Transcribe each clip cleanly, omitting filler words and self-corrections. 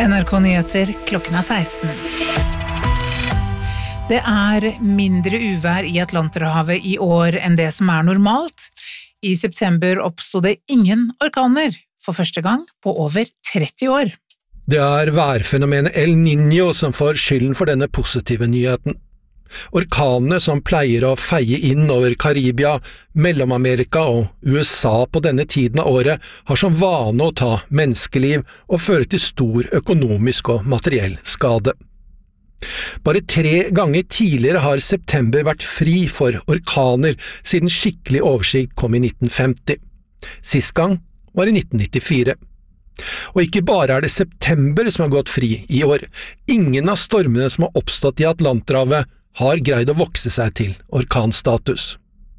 NRK Nyheter, klokken 16. Det mindre uvær i Atlanterhavet i år enn det som normalt. I september oppstod det ingen orkaner, for første gang på over 30 år. Det værfenomenet El Niño som får skylden for denne positive nyheten. Orkanene som pleier å feie inn over Karibia, Mellom-Amerika og USA på denne tiden av året har som vane å ta menneskeliv og føre til stor økonomisk og materiell skade. Bare 3 ganger tidligere har september vært fri for orkaner siden skikkelig oversikt kom i 1950. Sist gang var i 1994. Og ikke bare det september som har gått fri i år. Ingen av stormene som har oppstått i Atlanterhavet har greid å vokse seg til orkanstatus.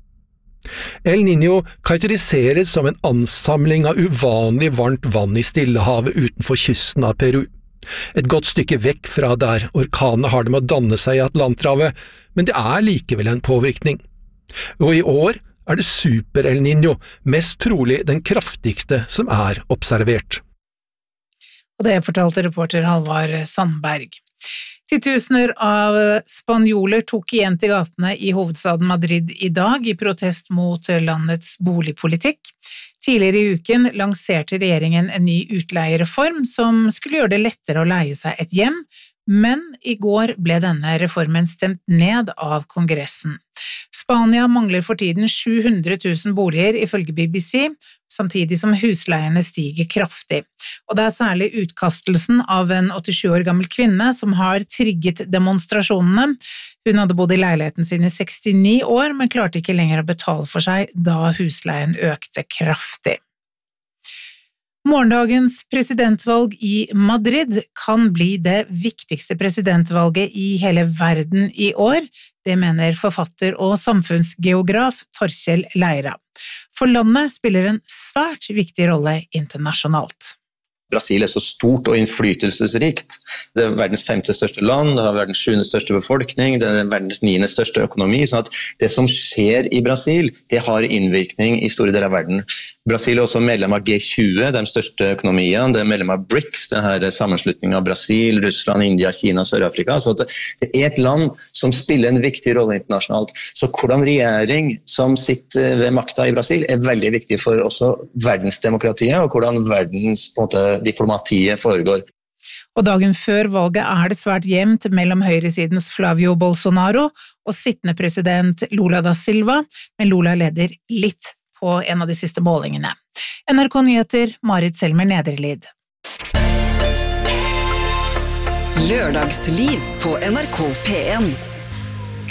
El Niño karakteriseres som en ansamling av uvanlig varmt vann i Stillehavet utenfor kysten av Peru. Et godt stykke vekk fra der orkanene har det med å danne seg i Atlanterhavet, men det likevel en påvirkning. Og i år det super El Niño, mest trolig den kraftigste som observert. Og det fortalte reporter Halvard Sandberg. Titusener av spanjoler tok igjen til gatene i hovedstaden Madrid i dag i protest mot landets boligpolitikk. Tidligere i uken lanserte regjeringen en ny utleiereform som skulle gjøre det lettere å leie seg et hjem, men i går ble denne reformen stemt ned av Kongressen. Spania mangler for tiden 700 000 boliger ifølge BBC, samtidig som husleiene stiger kraftig. Og det særlig utkastelsen av en 87 år gammel kvinne som har trigget demonstrasjonene. Hun hadde bodd i leiligheten sin i 69 år, men klarte ikke lenger å betale for seg da husleien økte kraftig. Morgendagens presidentvalg i Madrid kan bli det viktigste presidentvalget i hele verden i år, det mener forfatter og samfunnsgeograf Torkjell Leira. For landet spiller en svært viktig rolle internasjonalt. Brasil så stort og innflytelsesrikt. Det verdens 5. største land, det har verdens 7. største befolkning, det verdens 9. største økonomi, sånn at det som skjer i Brasil, det har innvirkning i store deler av verden. Brasil også medlem av G20, de største økonomiene, det medlem av BRICS, det her sammenslutningen av Brasil, Russland, India, Kina, Sør-Afrika, så det et land som spiller en viktig rolle internasjonalt. Så hvordan regjering som sitter ved makta i Brasil veldig viktig for også verdensdemokratiet, og hvordan verdens på en måte, diplomatiet foregår. Og dagen før valget det svært jevnt mellom høyresidens Flavio Bolsonaro og sittende president Lula da Silva, men Lula leder litt på en av de siste målingene. NRK Nyheter, Marit Selmer Nederlid. Lørdagsliv på NRK P1.